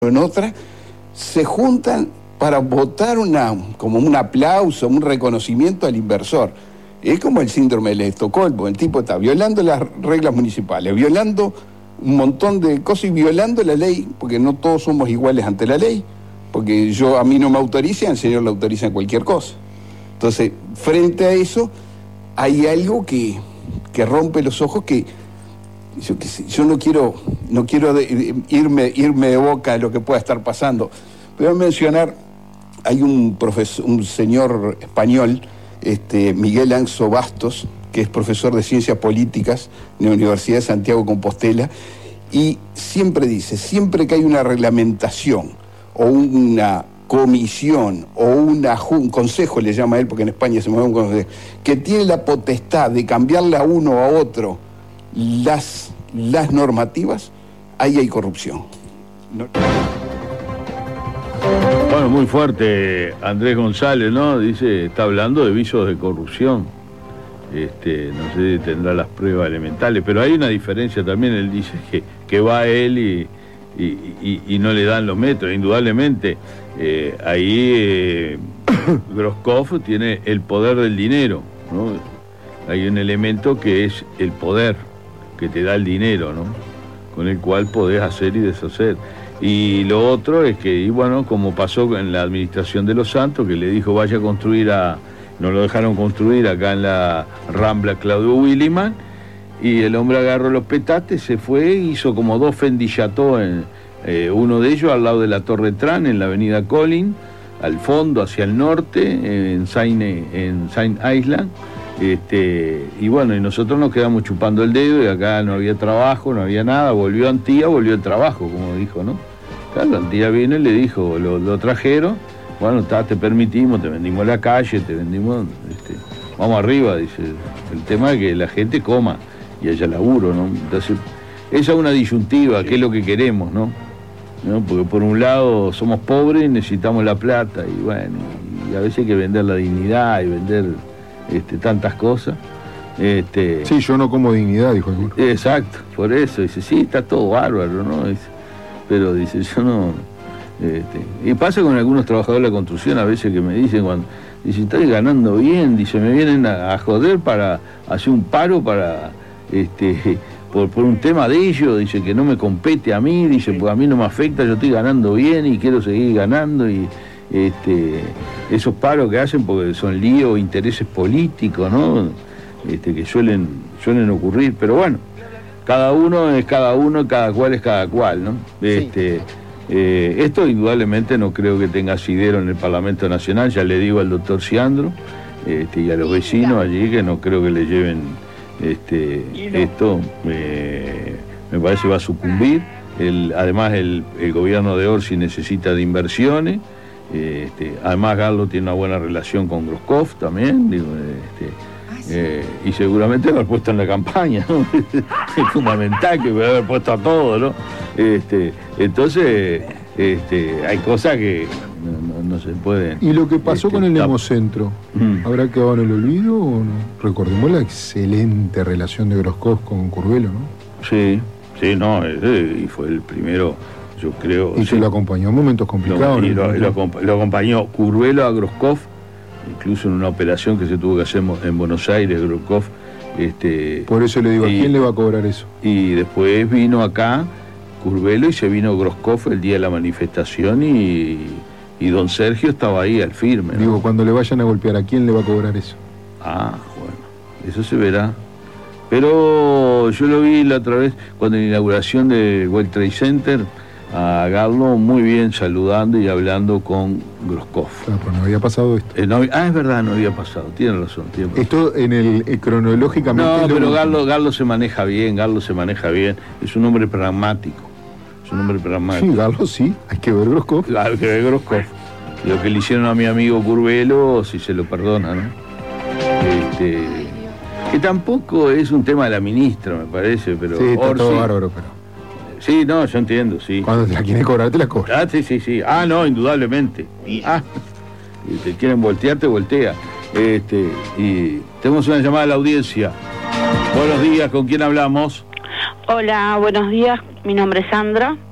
en otra, se juntan para votar como un aplauso, un reconocimiento al inversor. Es como el síndrome de Estocolmo, el tipo está violando las reglas municipales, violando un montón de cosas y violando la ley, porque no todos somos iguales ante la ley, porque a mí no me autorizan, al señor le autorizan cualquier cosa. Entonces, frente a eso, hay algo que rompe los ojos, que yo no quiero irme de boca de lo que pueda estar pasando. Pero voy a mencionar, hay un señor español, Miguel Anso Bastos, que es profesor de Ciencias Políticas en la Universidad de Santiago de Compostela, y siempre dice, siempre que hay una reglamentación o una comisión o un consejo, le llama él, porque en España se mueve un consejo, que tiene la potestad de cambiarle a uno o a otro las normativas, ahí hay corrupción. Bueno, muy fuerte Andrés González, ¿no? Dice, está hablando de visos de corrupción. No sé si tendrá las pruebas elementales, pero hay una diferencia también. Él dice que va él y no le dan los metros. Indudablemente, ahí Groskopf tiene el poder del dinero, ¿no? Hay un elemento que es el poder, que te da el dinero, ¿no? Con el cual podés hacer y deshacer. Y lo otro es que, y bueno, como pasó en la administración de Los Santos, que le dijo vaya a construir no lo dejaron construir acá en la Rambla Claudio Williman, y el hombre agarró los petates, se fue, hizo como 2 Fendi Chateau, uno de ellos al lado de la Torre Tran, en la avenida Collin, al fondo, hacia el norte, en Saint Island. Y bueno, y nosotros nos quedamos chupando el dedo, y acá no había trabajo, no había nada. Volvió Antía, volvió el trabajo, como dijo, ¿no? Claro, Antía vino y le dijo, lo trajeron, bueno, te permitimos, te vendimos la calle, te vendimos, vamos arriba, dice. El tema es que la gente coma y haya laburo, ¿no? Entonces, esa es una disyuntiva, ¿qué es lo que queremos, no? Porque por un lado somos pobres y necesitamos la plata, y bueno, y a veces hay que vender la dignidad y vender tantas cosas. Sí, yo no como dignidad, dijo alguno. Exacto, por eso. Dice, sí, está todo bárbaro, ¿no? Pero dice, yo no... y pasa con algunos trabajadores de la construcción a veces que me dicen, cuando dice, estoy ganando bien, dice, me vienen a joder para hacer un paro para... por un tema de ellos, dice, que no me compete a mí, dice, pues a mí no me afecta, yo estoy ganando bien y quiero seguir ganando, y esos paros que hacen porque son líos, intereses políticos, ¿no? Que suelen ocurrir, pero bueno, cada uno es cada uno, cada cual es cada cual, ¿no? Sí. Esto indudablemente no creo que tenga asidero en el Parlamento Nacional, ya le digo al doctor Ciandro y a los vecinos allí que no creo que le lleven esto, me parece va a sucumbir. Además el gobierno de Orsi necesita de inversiones. Además Garlo tiene una buena relación con Groskopf también, digo, y seguramente lo haber puesto en la campaña, ¿no? Es fundamental que lo haber puesto a todo, ¿no? Entonces hay cosas que no se pueden. ¿Y lo que pasó con el Hemocentro? ¿Habrá quedado en el olvido o no? Recordemos la excelente relación de Groskopf con Curvelo, ¿no? Sí, no, y fue el primero, yo creo. Y se lo acompañó en momentos complicados. Lo acompañó Curvelo a Groskopf, incluso en una operación que se tuvo que hacer en Buenos Aires, Groskopf. Por eso le digo, ¿a quién le va a cobrar eso? Y después vino acá Curvelo y se vino Groskopf el día de la manifestación, y don Sergio estaba ahí al firme, ¿no? Digo, cuando le vayan a golpear, ¿a quién le va a cobrar eso? Ah, bueno, eso se verá. Pero yo lo vi la otra vez, cuando en la inauguración del World Trade Center, a Garlo muy bien saludando y hablando con Groskopf. Claro, pero no había pasado esto. Es verdad, no había pasado, tiene razón. Esto cronológicamente... No, pero Garlo se maneja bien, es un hombre pragmático. Sí, Garlo sí, hay que ver Groskopf. Claro, hay que ver Groskopf. Lo que le hicieron a mi amigo Curvelo, si se lo perdona, ¿no? Que tampoco es un tema de la ministra, me parece, pero... Sí, está todo bárbaro, pero... Sí, no, yo entiendo, sí. Cuando te la quieren cobrar, te la cobran. Sí. Ah, no, indudablemente. Y te quieren voltear, te voltea. Y tenemos una llamada a la audiencia. Buenos días, ¿con quién hablamos? Hola, buenos días. Mi nombre es Sandra.